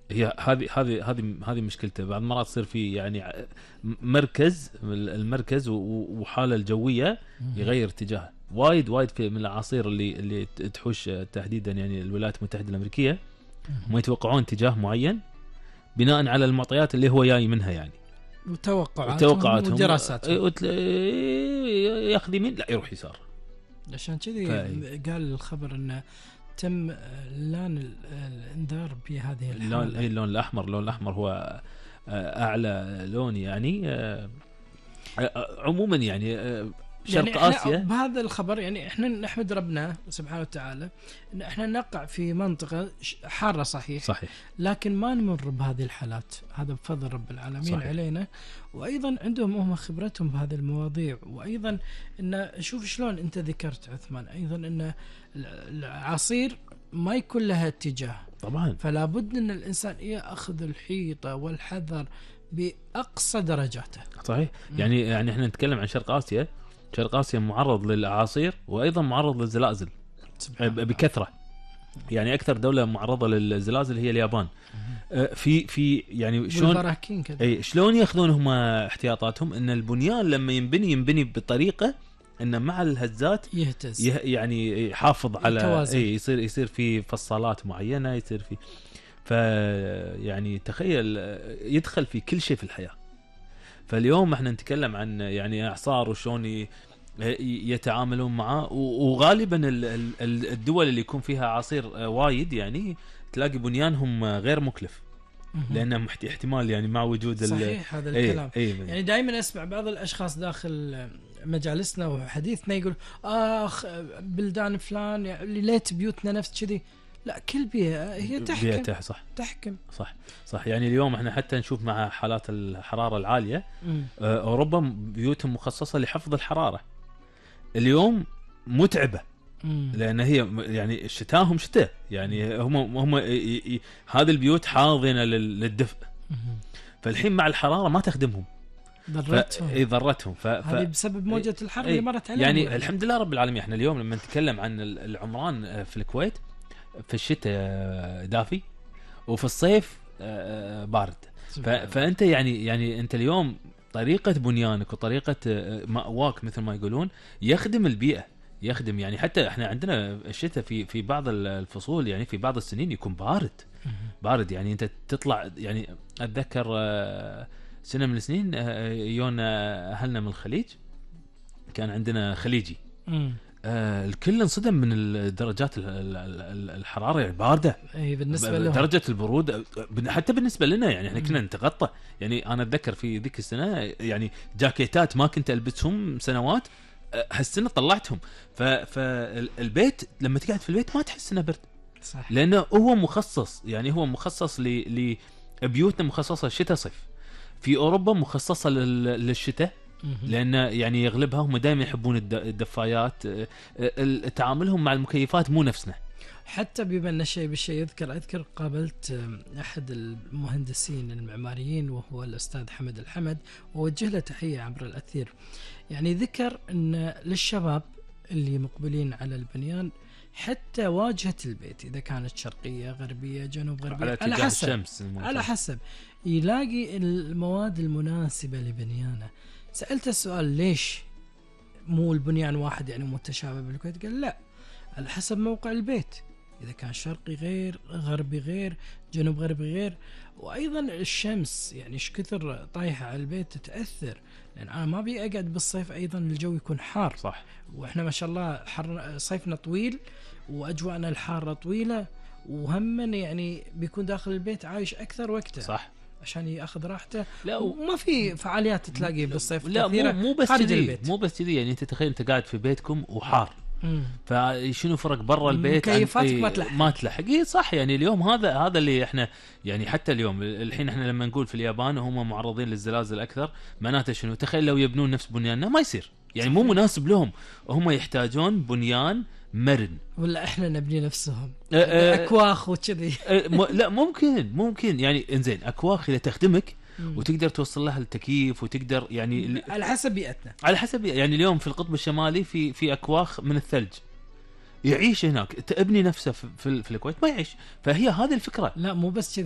هي هذه مشكلته. بعض المرات تصير في يعني المركز وحاله الجويه يغير اتجاهه. وايد في من الاعاصير اللي تحوش تحديدا يعني الولايات المتحده الامريكيه، هم يتوقعون اتجاه معين بناء على المعطيات اللي هو جاي منها يعني، وتوقعاتهم ودراساتهم. ياخذ يمين لا يروح يسار. عشان كذي قال الخبر انه تم اعلان الانذار بهذه الحاله. اللون الاحمر هو اعلى لون يعني عموما يعني شرق يعني آسيا. بهذا الخبر يعني احنا نحمد ربنا سبحانه وتعالى ان احنا نقع في منطقة حارة صحيح، لكن ما نمر بهذه الحالات، هذا بفضل رب العالمين علينا. وايضا عندهم هم خبرتهم بهذه المواضيع. وايضا ان شوف شلون انت ذكرت عثمان ايضا ان العصير ما يكون لها اتجاه طبعا، فلا بد ان الانسان ياخذ الحيطة والحذر باقصى درجاته. صحيح. يعني احنا نتكلم عن شرق آسيا معرض للأعاصير وأيضا معرض للزلازل بكثرة. يعني أكثر دولة معرضة للزلازل هي اليابان. في يعني شلون يأخذون هم احتياطاتهم؟ إن البنيان لما ينبني بطريقة إن مع الهزات يهتز، يعني يحافظ على يصير في فصالات معينة، يصير في يعني تخيل يدخل في كل شيء في الحياة. فاليوم احنا نتكلم عن يعني اعصار وشون يتعاملون معه. وغالبا الدول اللي يكون فيها عصير وايد يعني تلاقي بنيانهم غير مكلف، لانه احتمال يعني مع وجود صحيح هذا الكلام. يعني دائما اسمع بعض الاشخاص داخل مجالسنا وحديثنا يقول بلدان فلان اللي ليت بيوتنا نفس كذي. لا، كل بيئة هي تحكم. صح. يعني اليوم احنا حتى نشوف مع حالات الحرارة العالية أوروبا بيوتهم مخصصة لحفظ الحرارة. اليوم متعبة لأن هي يعني شتاهم شتاء، يعني هم هذه البيوت حاضنة للدفء، فالحين مع الحرارة ما تخدمهم، ضرتهم. هذه بسبب موجة الحر اللي مرت عليهم. يعني الحمد لله رب العالمين. احنا اليوم لما نتكلم عن العمران في الكويت، في الشتاء دافي وفي الصيف بارد. فأنت يعني أنت اليوم طريقة بنيانك وطريقة مأواك مثل ما يقولون يخدم البيئة، يخدم يعني. حتى احنا عندنا الشتاء في بعض الفصول يعني في بعض السنين يكون بارد يعني انت تطلع. يعني اتذكر سنة من السنين يونا اهلنا من الخليج، كان عندنا خليجي الكل انصدم من درجات الحرارة يعني باردة. بالنسبة لهم درجة البرودة حتى بالنسبة لنا يعني احنا كنا نتغطى. يعني انا اتذكر في ذيك السنة يعني جاكيتات ما كنت البسهم سنوات، هالسنة طلعتهم. فالبيت لما تقعد في البيت ما تحس انه برد، صح. لانه هو مخصص، يعني هو مخصص لبيوتنا مخصصة شتاء صيف. في اوروبا مخصصة للشتاء، لأن يعني يغلبها هم دائما يحبون الدفايات، تعاملهم مع المكيفات مو نفسنا. حتى بما أن شيء بالشيء أذكر قابلت أحد المهندسين المعماريين وهو الأستاذ حمد الحمد، ووجه له تحية عبر الأثير. يعني ذكر أن للشباب اللي مقبلين على البنيان حتى واجهة البيت إذا كانت شرقية غربية جنوب غربية على حسب يلاقي المواد المناسبة لبنيانه. سألت السؤال ليش مو البنيان واحد يعني متشابه بالكويت؟ قال لا، على حسب موقع البيت، إذا كان شرقي غير، غربي غير، جنوب غربي غير. وأيضا الشمس يعني ايش كثر طايحة على البيت تتأثر، لأن أنا ما بي أقعد بالصيف أيضا الجو يكون حار. صح. وإحنا ما شاء الله صيفنا طويل وأجواءنا الحارة طويلة، وهم يعني بيكون داخل البيت عايش أكثر وقته. صح. عشان ياخذ راحته. لا، وما في فعاليات تلاقي بالصيف كثيرة. مو بس كذي يعني انت تخيل انت قاعد في بيتكم وحار، فشنو فرق برا البيت؟ مكيفاتك ما تلحق. صح. يعني اليوم هذا اللي احنا يعني حتى اليوم الحين احنا لما نقول في اليابان هم معرضين للزلازل اكثر، معناته شنو؟ تخيل لو يبنون نفس بنياننا ما يصير، يعني مو مناسب لهم. هم يحتاجون بنيان مرن، ولا احنا نبني نفسهم اكواخ وكذي. لا ممكن يعني انزين اكواخ اذا تخدمك وتقدر توصل لها التكييف وتقدر يعني على حسب بيئتنا، على حسب يعني اليوم في القطب الشمالي في اكواخ من الثلج يعيش هناك، تبني نفسه في الكويت ما يعيش. فهي هذه الفكرة. لا مو بس